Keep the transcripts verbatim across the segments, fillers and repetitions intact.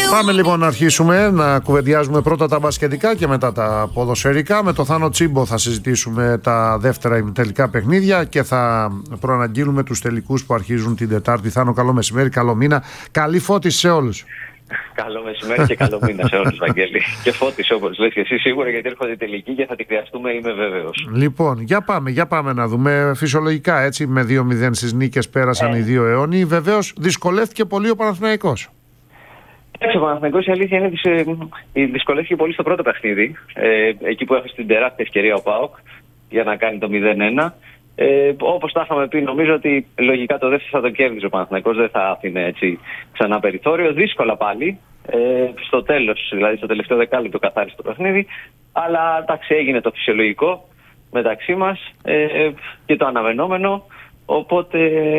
Πάμε λοιπόν να αρχίσουμε να κουβεντιάζουμε πρώτα τα μπασκετικά και μετά τα ποδοσφαιρικά. Με το Θάνο Τσίμπο θα συζητήσουμε τα δεύτερα ημιτελικά παιχνίδια και θα προαναγγείλουμε τους τελικούς που αρχίζουν την Τετάρτη. Θάνο, καλό μεσημέρι, καλό μήνα, καλή φώτιση σε όλους. Καλό μεσημέρι και καλό μήνα σε όλους, Βαγγέλη. Και φώτιση όπως λες και εσύ σίγουρα, γιατί έρχονται οι τελικοί και θα τη χρειαστούμε, είμαι βέβαιος. Λοιπόν, για πάμε, για πάμε να δούμε φυσιολογικά, έτσι, με δύο μηδέν στις νίκες πέρασαν ε. οι δύο αιώνιοι. Βεβαίως δυσκολεύτηκε πολύ ο Παναθηναϊκός. Εντάξει, ο Παναθηναϊκός η αλήθεια είναι ότι δυσκολεύτηκε πολύ στο πρώτο παιχνίδι. Ε, εκεί που έφτασε την τεράστια ευκαιρία ο ΠΑΟΚ για να κάνει το μηδέν ένα. Ε, όπως τα είχαμε πει, νομίζω ότι λογικά το δεύτερο θα το κέρδιζε ο Παναθηναϊκός, δεν θα άφηνε έτσι ξανά περιθώριο. Δύσκολα πάλι. Ε, στο τέλος, δηλαδή στο τελευταίο δεκάλεπτο καθάρισε το παιχνίδι. Αλλά εντάξει, έγινε το φυσιολογικό μεταξύ μας ε, και το αναμενόμενο. Οπότε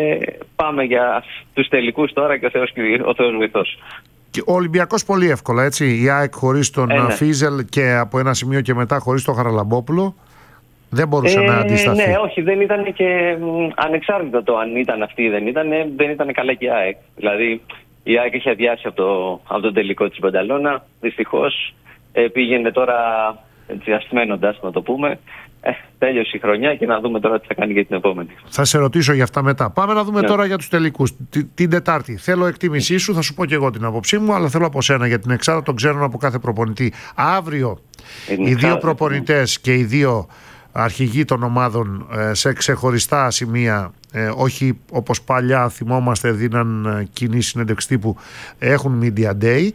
πάμε για τους τελικούς τώρα και ο Θεός, ο Θεός βοηθός. Ο Ολυμπιακός πολύ εύκολα, έτσι. Η ΑΕΚ χωρίς τον ε, ναι. Φίζελ και από ένα σημείο και μετά χωρίς τον Χαραλαμπόπουλο. Δεν μπορούσε ε, να αντισταθεί. Ναι, όχι, δεν ήταν και ανεξάρτητα το αν ήταν αυτή ή δεν ήταν, δεν ήταν καλά και η ΑΕΚ. Δηλαδή η ΑΕΚ είχε αδειάσει από, το, από τον τελικό της Μπανταλώνα. Δυστυχώς ε, πήγαινε τώρα έτσι, ασθμένοντας, να το πούμε. Ε, τέλειωσε η χρονιά και να δούμε τώρα τι θα κάνει για την επόμενη. Θα σε ρωτήσω για αυτά μετά. Πάμε να δούμε yeah. τώρα για τους τελικούς. Την, την Τετάρτη. Θέλω εκτίμησή σου, θα σου πω και εγώ την άποψή μου, αλλά θέλω από σένα για την εξάδα, τον ξέρουν από κάθε προπονητή. Αύριο είναι οι δύο εξάδα, προπονητές και οι δύο αρχηγοί των ομάδων ε, σε ξεχωριστά σημεία, ε, όχι όπως παλιά θυμόμαστε δίναν ε, κοινή συνέντευξη τύπου, έχουν Media Day.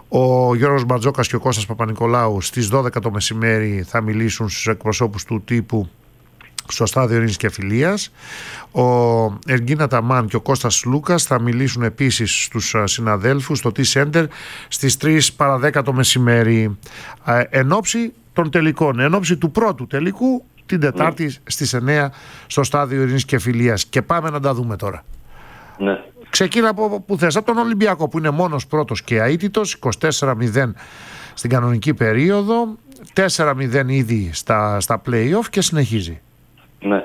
Ο Γιώργος Μπατζόκας και ο Κώστας Παπα-Νικολάου στις δώδεκα το μεσημέρι θα μιλήσουν στους εκπροσώπους του τύπου στο Στάδιο Ειρήνης και Φιλίας. Ο Εργίν Αταμάν και ο Κώστας Λούκας θα μιλήσουν επίσης στους συναδέλφους στο T-Center στις τρεις παρά δέκα το μεσημέρι, ε, εν ώψη των τελικών, εν ώψη του πρώτου τελικού την Τετάρτη mm. στις εννέα στο Στάδιο Ειρήνης και Φιλίας. Και πάμε να τα δούμε τώρα. Ναι. Ξεκίνα από που θες, από τον Ολυμπιακό που είναι μόνος πρώτος και αίτητος, είκοσι τέσσερα μηδέν στην κανονική περίοδο, τέσσερα μηδέν ήδη στα, στα play-off και συνεχίζει. Ναι.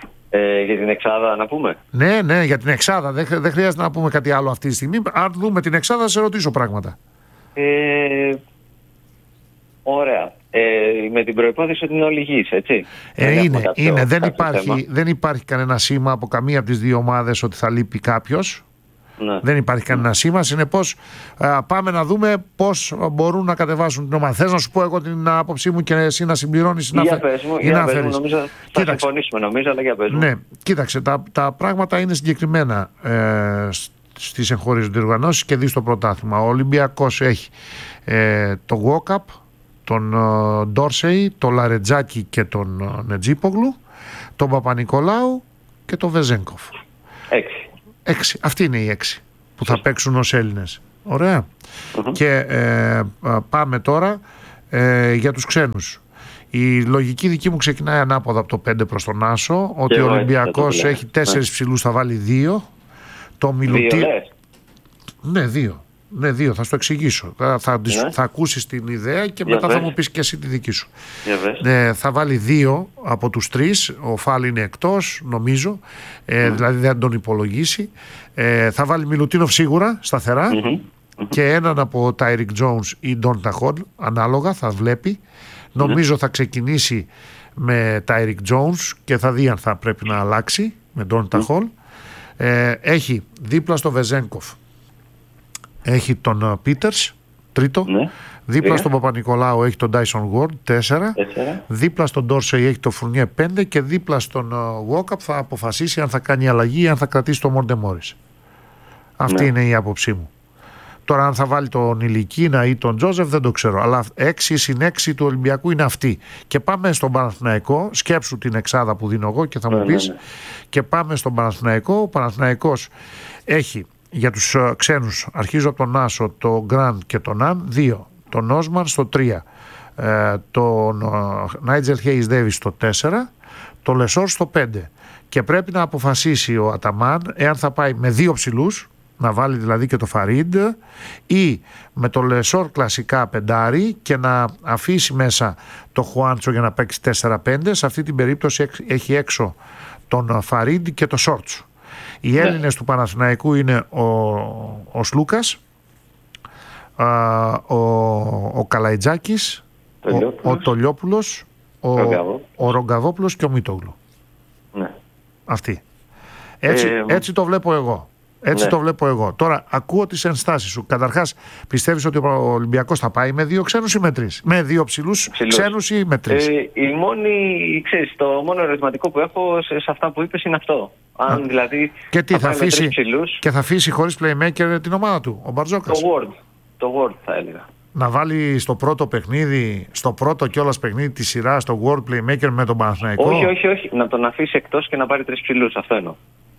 Ε, για την εξάδα να πούμε. Ναι, ναι, για την εξάδα. Δεν, δεν χρειάζεται να πούμε κάτι άλλο αυτή τη στιγμή. Αν δούμε την εξάδα θα σε ρωτήσω πράγματα. Ε, ωραία. Ε, με την προϋπόθεση ότι είναι όλοι υγιείς, έτσι. Ε, δεν είναι, κάποιο, είναι. Δεν, υπάρχει, δεν υπάρχει κανένα σήμα από καμία από τις δύο ομάδες ότι θα λείπει κάποιος. Ναι. Δεν υπάρχει κανένα σήμα. Συνεπώς πάμε να δούμε πώς μπορούν να κατεβάσουν την ομάδα. Θες να σου πω εγώ την άποψή μου και εσύ να συμπληρώνεις ή να, για πες μου, ή για να πες μου, νομίζω θα κοίταξε. συμφωνήσουμε νομίζω, αλλά για πες μου. Ναι, κοίταξε, τα, τα πράγματα είναι συγκεκριμένα ε, στις εγχώριες διοργανώσεις και δεις το πρωτάθλημα. Ο Ολυμπιακός έχει ε, το Walkup, τον Ντόρσεϊ, τον Λαρετζάκη και τον Νετζίπογλου, τον Παπα-Νικολάου και τον Βεζένκοφ. Έξι. Έξι. Αυτοί είναι οι έξι που θα παίξουν ως Έλληνες. Ωραία. Uh-huh. Και ε, πάμε τώρα ε, για τους ξένους. Η λογική δική μου ξεκινάει ανάποδα από το πέντε προς τον Άσο, ότι ο Ολυμπιακός έχει τέσσερις ναι. ψηλούς, θα βάλει δύο. Το Μιλουτί... Δύο, ναι, δύο. Ναι, δύο, θα σου το εξηγήσω. Θα, θα, ναι. θα ακούσεις την ιδέα και μετά Για θα μου πεις και εσύ τη δική σου. Ε, θα βάλει δύο από τους τρεις. Ο Φάλ είναι εκτός, νομίζω. Ε, mm. Δηλαδή δεν τον υπολογίσει. Ε, θα βάλει Μιλουτίνοφ σίγουρα, σταθερά. Mm-hmm. Και έναν από Τάιρικ Τζόουνς ή Ντόντα Χολ, ανάλογα, θα βλέπει. Mm-hmm. Νομίζω θα ξεκινήσει με Τάιρικ Τζόουνς και θα δει αν θα πρέπει να αλλάξει με Ντόντα Χολ. Mm-hmm. Ε, έχει δίπλα στο Βεζένκοφ. Έχει τον Πίτερς, τρίτο. Ναι. Δίπλα yeah. στον Παπα-Νικολάου έχει τον Ντάισον Γουόρντ, τέσσερα. τέσσερα. Δίπλα στον Ντόρσεϊ έχει τον Φουρνιέ, πέντε. Και δίπλα στον Walkup θα αποφασίσει αν θα κάνει αλλαγή ή αν θα κρατήσει τον Μόντε Μόρις. Αυτή ναι. είναι η άποψή μου. Τώρα αν θα βάλει τον Ηλικίνα ή τον Τζόζεφ δεν το ξέρω. Αλλά έξι συν έξι του Ολυμπιακού είναι αυτή. Και πάμε στον Παναθηναϊκό. Σκέψου την εξάδα που δίνω εγώ και θα μου ναι, πεις. Ναι, ναι. Και πάμε στον Παναθηναϊκό. Ο Παναθηναϊκός έχει για τους uh, ξένους, αρχίζω από τον Άσο, τον Γκραντ και τον Αν, δύο. Τον Όσμαν στο τρία. Ε, τον Νάιτζελ Χέις Ντέβις στο τέσσερα. Τον Λεσόρ στο πέντε. Και πρέπει να αποφασίσει ο Αταμάν εάν θα πάει με δύο ψηλούς, να βάλει δηλαδή και το Φαρίντ, ή με το Λεσόρ κλασικά πεντάρι και να αφήσει μέσα το Χουάντσο για να παίξει τέσσερα πέντε. Σε αυτή την περίπτωση έχει έξω τον Φαρίντ και το Σόρτσο. Οι Έλληνες ναι. του Παναθηναϊκού είναι ο, ο Σλούκας, α, ο, ο Καλαϊτζάκης, ο, ο Τολιόπουλος, ο, ο Ρογκαβόπουλος και ο Μητόγλου. Ναι. Αυτοί. Έτσι, ε, έτσι το βλέπω εγώ. Έτσι ναι. το βλέπω εγώ. Τώρα ακούω τις ενστάσεις σου. Καταρχάς, πιστεύεις ότι ο Ολυμπιακός θα πάει με δύο ξένους ή με τρεις? Με δύο ψηλούς ξένους ή με τρεις? Ε, η μόνη, ξέρεις, το μόνο ερωτηματικό που έχω σε, σε αυτά που είπες είναι αυτό. Αν Α. δηλαδή. Και τι θα, θα αφήσει, και θα αφήσει χωρίς playmaker την ομάδα του, ο Μπαρτζόκας. Το Word. Το Word θα έλεγα. Να βάλει στο πρώτο παιχνίδι, στο πρώτο κιόλας παιχνίδι τη σειρά, στο Word playmaker με τον Παναθηναϊκό. Όχι, όχι, όχι. Να τον αφήσει εκτός και να πάρει τρεις ψηλούς. Αυτό εννοώ.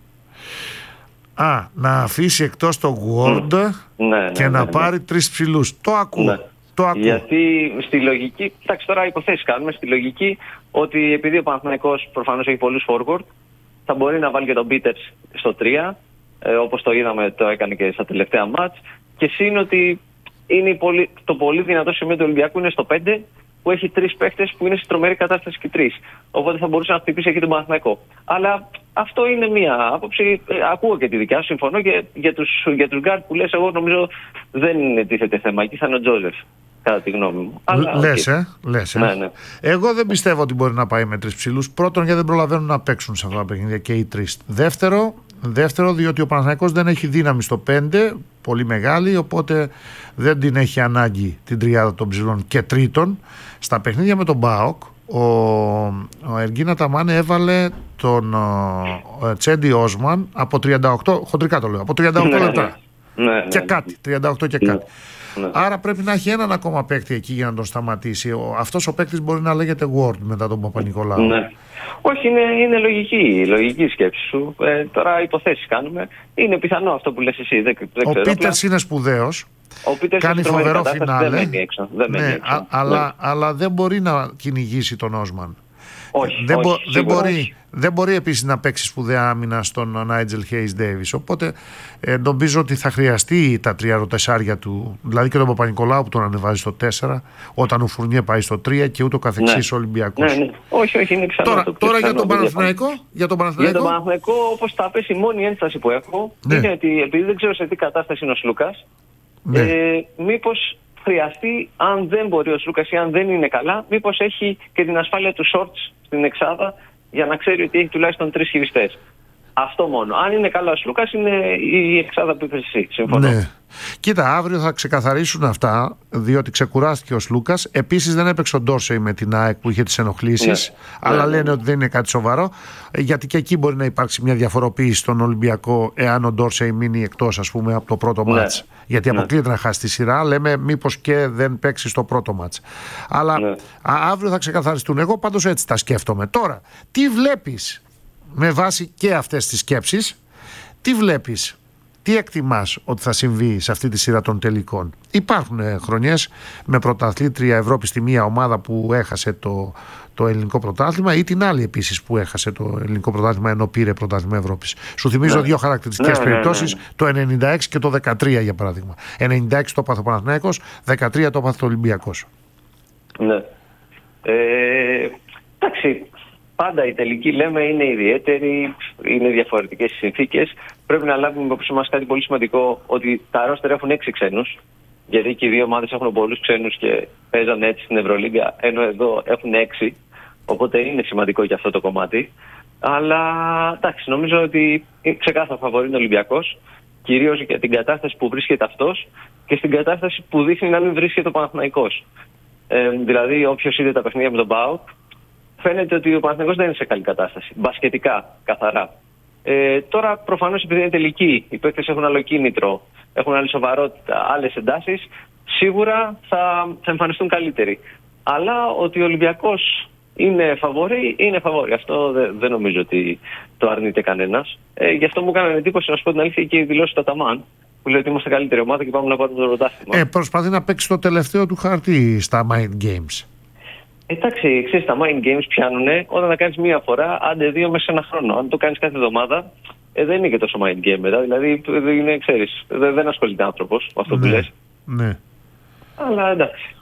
Α, να αφήσει εκτός το Word mm. ναι, και ναι, να ναι, πάρει ναι. τρεις ψηλούς. Το ακούω. Ναι. Το ακούω. Γιατί στη λογική, εντάξει τώρα υποθέσεις κάνουμε, στη λογική ότι επειδή ο Παναθηναϊκός προφανώς έχει πολλούς forward, θα μπορεί να βάλει και τον Πίτερς στο τρία, ε, όπως το είδαμε, το έκανε και στα τελευταία μάτς, και σύν ότι είναι πολύ, το πολύ δυνατό σημείο του Ολυμπιακού είναι στο πέντε, που έχει τρεις παίχτες που είναι σε τρομερή κατάσταση και τρεις. Οπότε θα μπορούσε να χτυπήσει εκεί τον Παναθηναϊκό. Αλλά αυτό είναι μία άποψη. Ε, ακούω και τη δικιά σου, συμφωνώ, και για τους, για τους γκάρτ που λες, εγώ νομίζω δεν είναι τίθεται θέμα. Εκεί θα είναι ο Τζόζεφ, κατά τη γνώμη μου. Αλλά, λες, okay. ε, λες, ε. Ναι, ναι. Εγώ δεν πιστεύω ότι μπορεί να πάει με τρεις ψηλούς. Πρώτον, γιατί δεν προλαβαίνουν να παίξουν σε αυτά τα παιχνίδια και οι τρεις. Δεύτερο, δεύτερο διότι ο Παναθηναϊκός δεν έχει δύναμη στο πέντε, πολύ μεγάλη, οπότε δεν την έχει ανάγκη την τριάδα των ψηλών. Και τρίτον, στα παιχνίδια με τον ΠΑΟΚ, ο, ο Εργίνα Ταμάνε έβαλε τον ο, Τσέντι Όσμαν από τριάντα οκτώ, χοντρικά το λέω, από τριάντα οκτώ ναι, λεπτά. Ναι, ναι, και κάτι, τριάντα οκτώ και ναι, κάτι. Ναι. Άρα πρέπει να έχει έναν ακόμα παίκτη εκεί για να τον σταματήσει. Ο, αυτός ο παίκτης μπορεί να λέγεται Word μετά τον Παπα-Νικολάου. Ναι. Όχι, είναι, είναι λογική, λογική σκέψη σου. Ε, τώρα υποθέσεις κάνουμε. Είναι πιθανό αυτό που λες εσύ. Δεν, δεν ο ξέρω. Πίτερς είναι σπουδαίος. Κάνει φοβερό φινάλε. Δεν μένει έξω. Δεν μένει ναι, έξω. Α, αλλά, ναι. αλλά δεν μπορεί να κυνηγήσει τον Όσμαν. Όχι, δεν, όχι, μπο, δεν, μπορεί, δεν μπορεί επίσης να παίξει σπουδαία άμυνα στον Νάιτζελ Χέις Ντέιβις. Οπότε ε, νομίζω ότι θα χρειαστεί τα τρία ρωτεσάρια του, δηλαδή και τον Παπα-Νικολάου που τον ανεβάζει στο τέσσερα, όταν ο Φουρνιέ πάει στο τρία και ούτω καθεξής ναι. Ολυμπιακός. Ναι, ναι. Όχι, όχι, είναι πιθανό. Τώρα, τώρα για τον Παναθηναϊκό. Για τον Παναθηναϊκό, όπως τα πες, η μόνη ένσταση που έχω ναι. είναι ότι επειδή δεν ξέρω σε τι κατάσταση είναι ο Σλούκας, ναι. ε, μήπως χρειαστεί, αν δεν μπορεί ο Σλούκας ή αν δεν είναι καλά, μήπως έχει και την ασφάλεια του shorts στην εξάδα για να ξέρει ότι έχει τουλάχιστον τρεις χειριστές. Αυτό μόνο. Αν είναι καλά ο Σλούκας, είναι η εξάδα που είπες εσύ. Συμφωνώ. Ναι. Κοίτα, αύριο θα ξεκαθαρίσουν αυτά, διότι ξεκουράστηκε ο Σλούκας. Επίσης δεν έπαιξε ο Ντόρσεϊ με την ΑΕΚ που είχε τις ενοχλήσεις, ναι. αλλά ναι, λένε ναι. ότι δεν είναι κάτι σοβαρό. Γιατί και εκεί μπορεί να υπάρξει μια διαφοροποίηση στον Ολυμπιακό, εάν ο Ντόρσεϊ μείνει εκτός, ας πούμε, από το πρώτο ναι. μάτς. Γιατί ναι. αποκλείεται να χάσει τη σειρά. Λέμε μήπως και δεν παίξει στο πρώτο μάτς. Αλλά ναι. αύριο θα ξεκαθαριστούν. Εγώ πάντως έτσι τα σκέφτομαι. Τώρα, τι βλέπεις με βάση και αυτές τις σκέψεις, τι βλέπεις? Τι εκτιμάς ότι θα συμβεί σε αυτή τη σειρά των τελικών? Υπάρχουν ε, χρονιές με πρωταθλήτρια Ευρώπη στη μία ομάδα που έχασε το, το ελληνικό πρωτάθλημα ή την άλλη επίσης που έχασε το ελληνικό πρωτάθλημα ενώ πήρε πρωτάθλημα Ευρώπης. Σου θυμίζω ναι. δύο χαρακτηριστικές ναι, περιπτώσεις, ναι, ναι, ναι. το ενενήντα έξι και το δεκατρία για παράδειγμα. ενενήντα έξι το έπαθε ο Παναθηναϊκός, δεκατρία το έπαθε ο Ολυμπιακός. Ναι. Ε, εντάξει. Πάντα η τελική, λέμε, είναι ιδιαίτερη, είναι διαφορετικές οι συνθήκες. Πρέπει να λάβουμε υπόψη μας κάτι πολύ σημαντικό, ότι τα ρόστερ έχουν έξι ξένους. Γιατί και οι δύο ομάδες έχουν πολλούς ξένους και παίζαν έτσι στην Ευρωλίγκα, ενώ εδώ έχουν έξι. Οπότε είναι σημαντικό και αυτό το κομμάτι. Αλλά εντάξει, νομίζω ότι ξεκάθαρα φαβορεί είναι ο Ολυμπιακός, κυρίως για την κατάσταση που βρίσκεται αυτός και στην κατάσταση που δείχνει να μην βρίσκεται ο Παναθηναϊκός. Ε, δηλαδή, όποιος είδε τα παιχνίδια με τον ΠΑΟΚ, φαίνεται ότι ο Παναθηναϊκός δεν είναι σε καλή κατάσταση. Μπασκετικά, καθαρά. Ε, τώρα, προφανώς, επειδή είναι τελική, οι παίκτες έχουν άλλο κίνητρο, έχουν άλλη σοβαρότητα, άλλες εντάσεις, σίγουρα θα, θα εμφανιστούν καλύτεροι. Αλλά ότι ο Ολυμπιακός είναι φαβορί, είναι φαβορί. Αυτό δεν, δεν νομίζω ότι το αρνείται κανένας. Ε, γι' αυτό μου έκανε εντύπωση, να σου πω την αλήθεια, και η δηλώση του Αταμάν, που λέει ότι είμαστε καλύτερη ομάδα και πάμε να πάρουμε το πρωτάθλημα. Ε, προσπαθεί να παίξει το τελευταίο του χαρτί στα Mind Games. Εντάξει, ξέρεις, τα mind games πιάνουνε όταν θα κάνεις μία φορά, άντε δύο μέσα σε ένα χρόνο. Αν το κάνεις κάθε εβδομάδα, ε, δεν είναι και τόσο mind game μετά. Δηλαδή, είναι, ξέρεις, δεν, δεν ασχολείται άνθρωπος με αυτό ναι, που λες. Ναι. Αλλά εντάξει.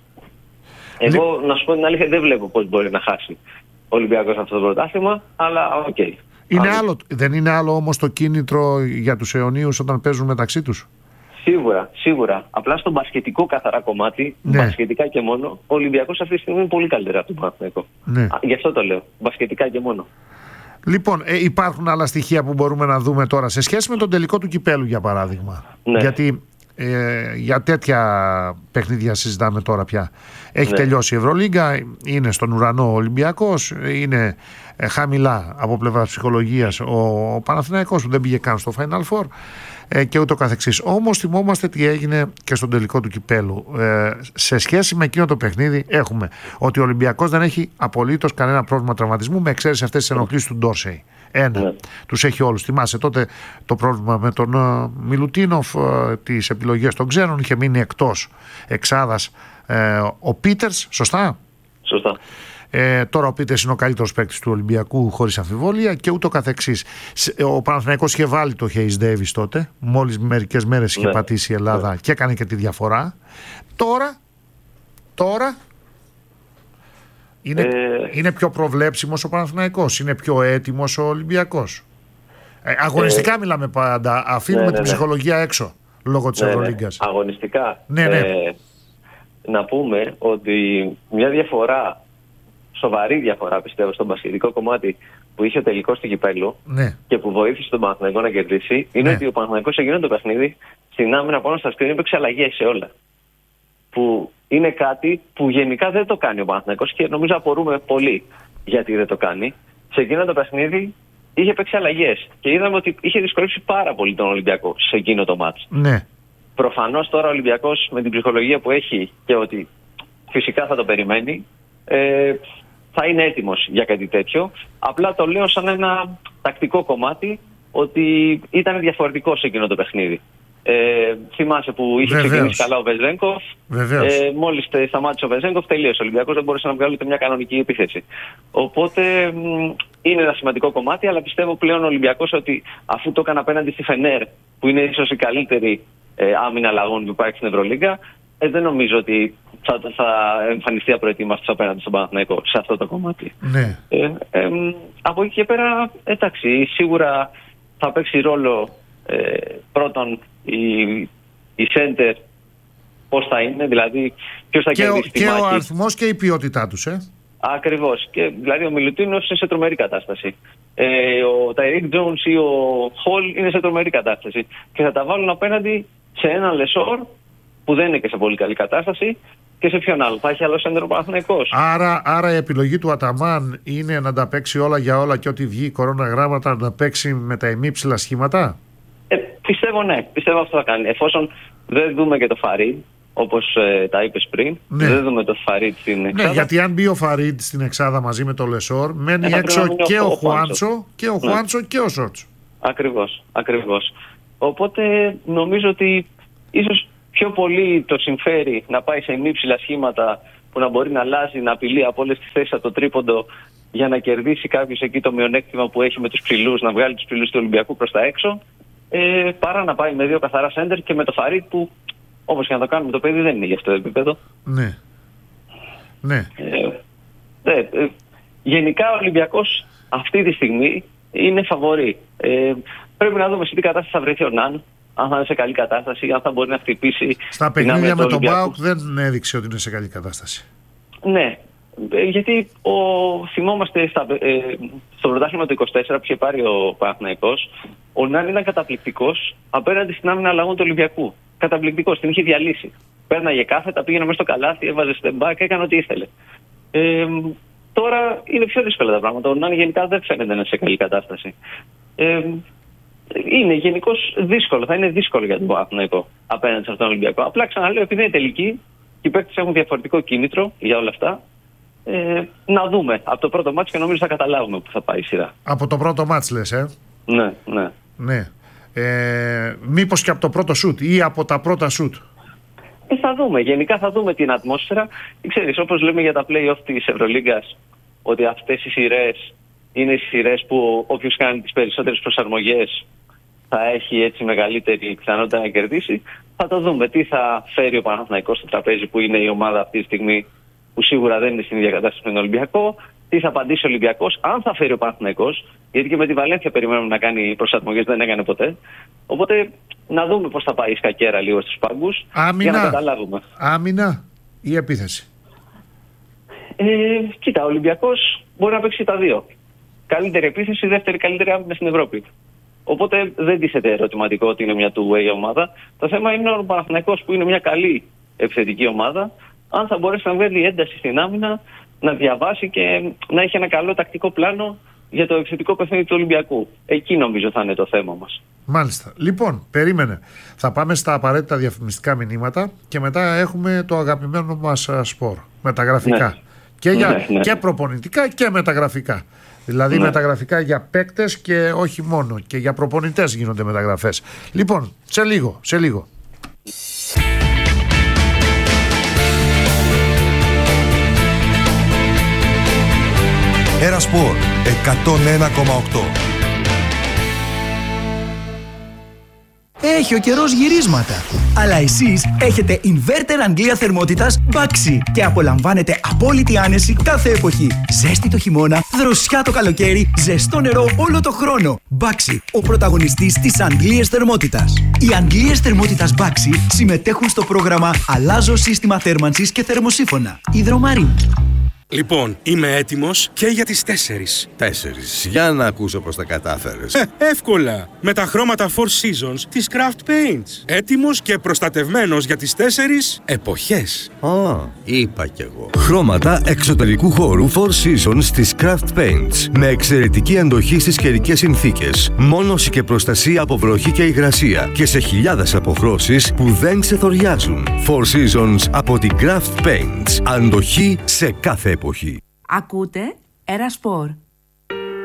Εγώ, ναι. να σου πω την αλήθεια, δεν βλέπω πώς μπορεί να χάσει ο Ολυμπιακός αυτό το πρωτάθλημα, αλλά οκ. Okay. Είναι άλλο, δεν είναι άλλο όμως το κίνητρο για τους αιωνίους όταν παίζουν μεταξύ τους? Σίγουρα, σίγουρα. Απλά στο μπασκετικό καθαρά κομμάτι, ναι. μπασκετικά και μόνο, ο Ολυμπιακός αυτή τη στιγμή είναι πολύ καλύτερα από τον Παναθηναϊκό. Ναι. Γι' αυτό το λέω. Μπασκετικά και μόνο. Λοιπόν, ε, υπάρχουν άλλα στοιχεία που μπορούμε να δούμε τώρα σε σχέση με τον τελικό του κυπέλου, για παράδειγμα. Ναι. Γιατί ε, για τέτοια παιχνίδια συζητάμε τώρα πια. Έχει ναι. τελειώσει η Ευρωλίγκα, είναι στον ουρανό ο Ολυμπιακός, είναι ε, χαμηλά από πλευρά ψυχολογίας ο, ο Παναθηναϊκός που δεν πήγε καν στο Final Four ε, και ούτω καθεξής. Όμως θυμόμαστε τι έγινε και στον τελικό του κυπέλου. Ε, σε σχέση με εκείνο το παιχνίδι έχουμε ότι ο Ολυμπιακός δεν έχει απολύτως κανένα πρόβλημα τραυματισμού, με εξαίρεση αυτές τις ενοχλήσεις του Ντόρσεϊ. Ένα. Ναι. Τους έχει όλους. Θυμάσαι τότε το πρόβλημα με τον uh, Μιλουτίνοφ, uh, τις επιλογές των ξένων, είχε μείνει εκτός εξάδας uh, ο Πίτερς, σωστά. Σωστά. Ε, τώρα ο Πίτερς είναι ο καλύτερος παίκτης του Ολυμπιακού χωρίς αμφιβολία και ούτω καθεξής. Ο Παναθηναϊκός είχε βάλει το Hayes Davis τότε, μόλις μερικές μέρες είχε ναι. πατήσει η Ελλάδα ναι. και έκανε και τη διαφορά. Τώρα, τώρα είναι, ε... είναι πιο προβλέψιμος ο Παναθηναϊκός, είναι πιο έτοιμος ο Ολυμπιακός. Ε, αγωνιστικά ε... μιλάμε πάντα, αφήνουμε ναι, ναι, την ναι. ψυχολογία έξω λόγω της ναι, Ευρωλίγκας. Ναι. Αγωνιστικά. Ναι, ναι. Ε, να πούμε ότι μια διαφορά, σοβαρή διαφορά πιστεύω στο μπασκετικό κομμάτι που είχε ο τελικός του κυπέλλου ναι. και που βοήθησε τον Παναθηναϊκό να κερδίσει, είναι ναι. ότι ο Παναθηναϊκός σε εκείνο το παιχνίδι στην άμυνα πάνω στα σκριν έπαιξε αλλαγές σε όλα. Που είναι κάτι που γενικά δεν το κάνει ο Παναθηναϊκός και νομίζω απορούμε πολύ γιατί δεν το κάνει. Σε εκείνο το παιχνίδι είχε παίξει αλλαγές και είδαμε ότι είχε δυσκολεύσει πάρα πολύ τον Ολυμπιακό σε εκείνο το μάτς. Ναι. Προφανώς τώρα ο Ολυμπιακός με την ψυχολογία που έχει και ότι φυσικά θα το περιμένει, ε, θα είναι έτοιμος για κάτι τέτοιο. Απλά το λέω σαν ένα τακτικό κομμάτι ότι ήταν διαφορετικό σε εκείνο το παιχνίδι. Ε, θυμάσαι που είχε Βεβαίως. ξεκινήσει καλά ο Βεζέγκοφ. Ε, μόλις σταμάτησε ο Βεζέγκοφ, τελείωσε. Ο Ολυμπιακός δεν μπορούσε να βγάλει ούτε μια κανονική επίθεση. Οπότε μ, είναι ένα σημαντικό κομμάτι, αλλά πιστεύω πλέον ο Ολυμπιακός ότι αφού το έκανε απέναντι στη Φενέρ, που είναι ίσως η καλύτερη ε, άμυνα αλλαγών που υπάρχει στην Ευρωλίγκα, ε, δεν νομίζω ότι θα, θα εμφανιστεί απροετοίμαστος απέναντι στον Παναθηναϊκό σε αυτό το κομμάτι. Ναι. Ε, ε, από εκεί και πέρα, εντάξει, σίγουρα θα παίξει ρόλο ε, πρώτον η, η center πώς θα είναι, δηλαδή ποιος θα κερδίσει τη μάχη. Και ο αριθμός και η ποιότητά τους, ε. Ακριβώς. Και, δηλαδή ο Μιλουτίνος είναι σε τρομερή κατάσταση. Ε, ο Ταϊρίκ Τζόουνς ή ο Χολ είναι σε τρομερή κατάσταση. Και θα τα βάλουν απέναντι σε έναν Λεσόρ που δεν είναι και σε πολύ καλή κατάσταση και σε ποιον άλλο. Θα έχει άλλο σέντερο Παναθηναϊκός. Άρα, άρα η επιλογή του Αταμάν είναι να τα παίξει όλα για όλα και ό,τι βγει κορώνα γράμματα να παίξει με τα ημίψηλα σχήματα. Ε, πιστεύω ναι. Πιστεύω αυτό θα κάνει. Εφόσον δεν δούμε και το Φαρίτ, όπως ε, τα είπες πριν, ναι. δεν δούμε το Φαρίτ στην εξάδα. Ναι, γιατί αν μπει ο Φαρίτ στην εξάδα μαζί με το Λεσόρ, μένει ε, έξω και ο, ο Χουάντσο και ο Χουάντσο ναι. και ο Σόρτσο. Ακριβώς, ακριβώς. Οπότε νομίζω ότι ίσως πιο πολύ το συμφέρει να πάει σε ημίψηλα σχήματα που να μπορεί να αλλάζει, να απειλεί από όλες τις θέσεις από το τρίποντο για να κερδίσει κάποιος εκεί το μειονέκτημα που έχει με τους ψηλούς, να βγάλει τους ψηλούς του Ολυμπιακού προς τα έξω, ε, παρά να πάει με δύο καθαρά σέντερ και με το Φαρίτ που, όπως και να το κάνουμε, το παιδί δεν είναι για αυτό το επίπεδο. Ναι. Ναι. Ε, ε, ε, γενικά ο Ολυμπιακός αυτή τη στιγμή είναι φαβορί. Ε, πρέπει να δούμε σε τι κατάσταση θα βρεθεί ο Ναν, αν θα είναι σε καλή κατάσταση, αν θα μπορεί να χτυπήσει. Στα παιχνίδια με τον ΠΑΟΚ δεν έδειξε ότι είναι σε καλή κατάσταση. Ναι, γιατί ο, θυμόμαστε στα, ε, στο πρωτάθλημα του είκοσι τέσσερα που είχε πάρει ο Παναθηναϊκός, ο Ναν ήταν καταπληκτικός απέναντι στην άμυνα αλλαγών του Ολυμπιακού. Καταπληκτικός, την είχε διαλύσει. Πέρναγε κάθετα, πήγαινε μέσα στο καλάθι, έβαζε step back, έκανε ό,τι ήθελε. Ε, τώρα είναι πιο δύσκολα τα πράγματα. Ο Ναν γενικά δεν φαίνεται να είναι σε καλή κατάσταση. Ε, είναι γενικώς δύσκολο, θα είναι δύσκολο για τον Παναθηναϊκό απέναντι σε αυτόν τον Ολυμπιακό. Απλά ξαναλέω, επειδή είναι τελική, οι παίκτες έχουν διαφορετικό κίνητρο για όλα αυτά. Ε, να δούμε από το πρώτο μάτς και νομίζω θα καταλάβουμε που θα πάει η σειρά. Από το πρώτο μάτς λες, ε? Ναι, ναι. ναι. Ε, μήπως και από το πρώτο σουτ ή από τα πρώτα σουτ? Ε, θα δούμε. Γενικά θα δούμε την ατμόσφαιρα. Ξέρεις, όπως λέμε για τα play-off της Ευρωλίγκας, ότι αυτές οι σειρές είναι οι σειρές που όποιος κάνει τις περισσότερες προσαρμογές θα έχει έτσι μεγαλύτερη πιθανότητα να κερδίσει. Θα το δούμε. Τι θα φέρει ο Παναθηναϊκός στο τραπέζι που είναι η ομάδα αυτή τη στιγμή που σίγουρα δεν είναι στην ίδια κατάσταση με τον Ολυμπιακό. Τι θα απαντήσει ο Ολυμπιακός, αν θα φέρει ο Παναθηναϊκός, γιατί και με τη Βαλένθια περιμένουμε να κάνει προσαρμογές, δεν έκανε ποτέ. Οπότε να δούμε πώς θα πάει η σκακέρα λίγο στους πάγκους. Άμυνα, για να καταλάβουμε. Άμυνα ή επίθεση? Ε, κοίτα, ο Ολυμπιακός μπορεί να παίξει τα δύο. Καλύτερη επίθεση, δεύτερη καλύτερη άμυνα στην Ευρώπη. Οπότε δεν τίθεται ερωτηματικό ότι είναι μια two-way ομάδα. Το θέμα είναι ο Παναθηναϊκός που είναι μια καλή επιθετική ομάδα, αν θα μπορέσει να βγάλει ένταση στην άμυνα, να διαβάσει και να έχει ένα καλό τακτικό πλάνο για το επιθετικό παιχνίδι του Ολυμπιακού. Εκεί νομίζω θα είναι το θέμα μας. Μάλιστα. Λοιπόν, περίμενε. Θα πάμε στα απαραίτητα διαφημιστικά μηνύματα και μετά έχουμε το αγαπημένο μας σπορ. Μεταγραφικά. Ναι. Και, για, ναι, ναι. και προπονητικά και μεταγραφικά. Δηλαδή ναι. μεταγραφικά για παίκτες και όχι μόνο. Και για προπονητές γίνονται μεταγραφές. Λοιπόν, σε λίγο, σε λίγο. Ένα σπορ εκατόν ένα κόμμα οκτώ. Έχει ο καιρός γυρίσματα. Αλλά εσείς έχετε inverter Αγγλία θερμότητας Baxi και απολαμβάνετε απόλυτη άνεση κάθε εποχή. Ζέστη το χειμώνα, δροσιά το καλοκαίρι, ζεστό νερό όλο το χρόνο. Baxi, ο πρωταγωνιστής της Αγγλίας θερμότητας. Οι Αγγλίες θερμότητας Baxi συμμετέχουν στο πρόγραμμα Αλλάζω σύστημα θέρμανσης και θερμοσύφωνα. Υδρομαρίν. Λοιπόν, είμαι έτοιμος και για τις τέσσερις. Τέσσερις. Για να ακούσω πώς τα κατάφερες. Ε, εύκολα. Με τα χρώματα Four Seasons της Craft Paints. Έτοιμος και προστατευμένος για τις τέσσερις εποχές. Α, είπα κι εγώ. Χρώματα εξωτερικού χώρου Four Seasons της Craft Paints. Με εξαιρετική αντοχή στις καιρικές συνθήκες. Μόνωση και προστασία από βροχή και υγρασία. Και σε χιλιάδες αποχρώσεις που δεν ξεθοριάζουν. Four Seasons από την Craft Paints. Αντοχή σε κάθε εποχή. Ακούτε Era Sport.